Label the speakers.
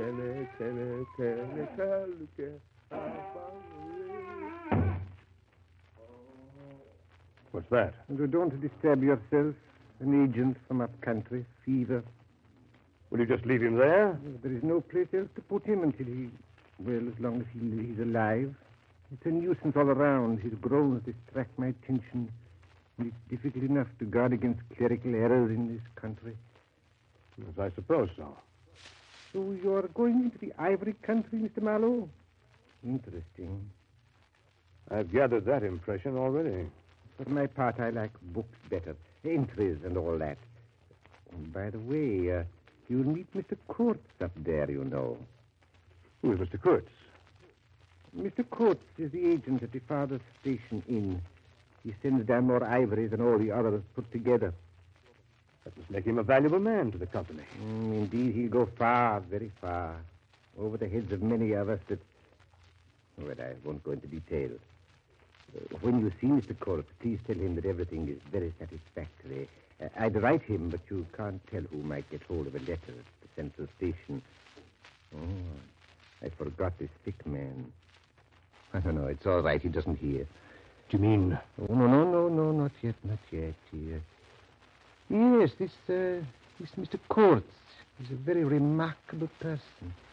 Speaker 1: What's that?
Speaker 2: You don't disturb yourself. An agent from up country, fever.
Speaker 1: Will you just leave him there?
Speaker 2: There is no place else to put him until as long as he's alive. It's a nuisance all around. His groans distract my attention. And it's difficult enough to guard against clerical errors in this country.
Speaker 1: Yes, I suppose so.
Speaker 2: So you're going into the ivory country, Mr. Marlowe? Interesting.
Speaker 1: I've gathered that impression already.
Speaker 2: For my part, I like books better. Entries and all that. And by the way, you'll meet Mr. Kurtz up there, you know.
Speaker 1: Who is Mr. Kurtz?
Speaker 2: Mr. Kurtz is the agent at the farthest station inn. He sends down more ivory than all the others put together.
Speaker 1: That must make him a valuable man to the company.
Speaker 2: Indeed, he'll go far, very far. Over the heads of many of us that... Well, I won't go into detail. When you see Mr. Kurtz, please tell him that everything is very satisfactory. I'd write him, but you can't tell who might get hold of a letter at the central station. Oh, I forgot this sick man. I don't know. It's all right. He doesn't hear.
Speaker 1: Do you mean...
Speaker 2: Oh, no, not yet. Yes, this Mr. Kurtz is a very remarkable person.